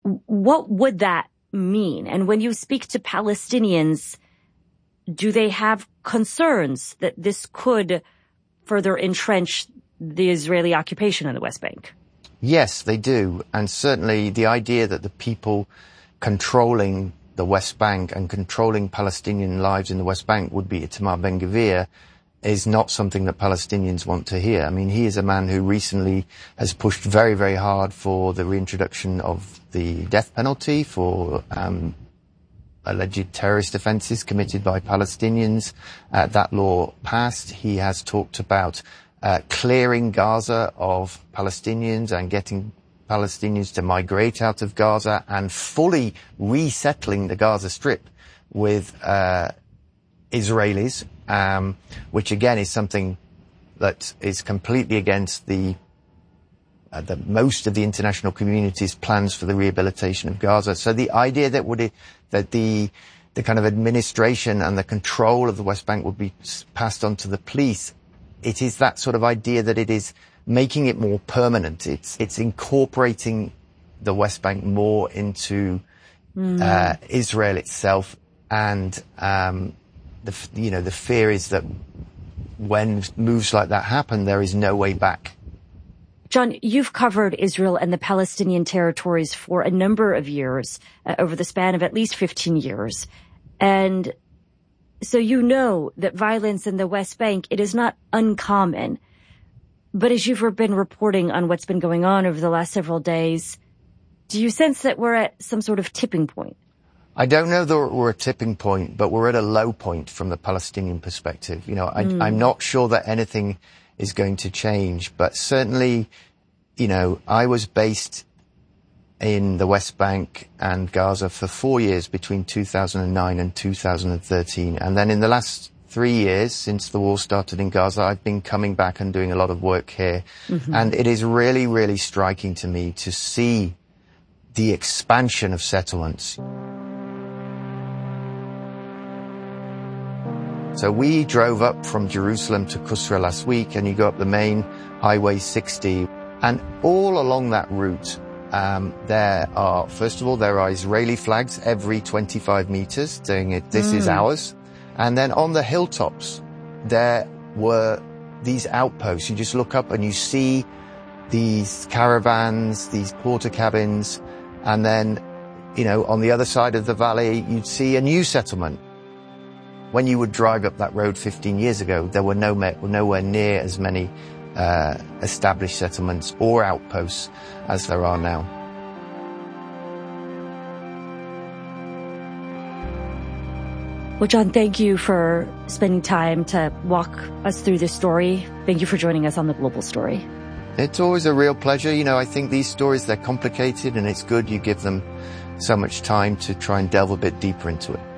What would that mean? And when you speak to Palestinians, do they have concerns that this could further entrench the Israeli occupation of the West Bank? Yes, they do. And certainly the idea that the people controlling the West Bank and controlling Palestinian lives in the West Bank would be Itamar Ben-Gvir is not something that Palestinians want to hear. I mean, he is a man who recently has pushed very, very hard for the reintroduction of the death penalty for alleged terrorist offences committed by Palestinians. That law passed. He has talked about clearing Gaza of Palestinians and getting Palestinians to migrate out of Gaza and fully resettling the Gaza Strip with Israelis, which again is something that is completely against the most of the international community's plans for the rehabilitation of Gaza. So the idea that the kind of administration and the control of the West Bank would be passed on to the police, it is that sort of idea that it is making it more permanent. It's incorporating the West Bank more into Israel itself, and the fear is that when moves like that happen, there is no way back. John, you've covered Israel and the Palestinian territories for a number of years, over the span of at least 15 years. And so you know that violence in the West Bank, it is not uncommon. But as you've been reporting on what's been going on over the last several days, do you sense that we're at some sort of tipping point? I don't know that we're at a tipping point, but we're at a low point from the Palestinian perspective. You know, I'm not sure that anything is going to change, but certainly, you know, I was based in the West Bank and Gaza for 4 years between 2009 and 2013. And then in the last 3 years since the war started in Gaza, I've been coming back and doing a lot of work here. And it is really, really striking to me to see the expansion of settlements. So we drove up from Jerusalem to Kusra last week, and you go up the main Highway 60. And all along that route, there are Israeli flags every 25 meters saying this is ours. And then on the hilltops, there were these outposts. You just look up and you see these caravans, these porter cabins. And then, you know, on the other side of the valley, you'd see a new settlement. When you would drive up that road 15 years ago, there were nowhere near as many established settlements or outposts as there are now. Well, John, thank you for spending time to walk us through this story. Thank you for joining us on The Global Story. It's always a real pleasure. You know, I think these stories, they're complicated, and it's good you give them so much time to try and delve a bit deeper into it.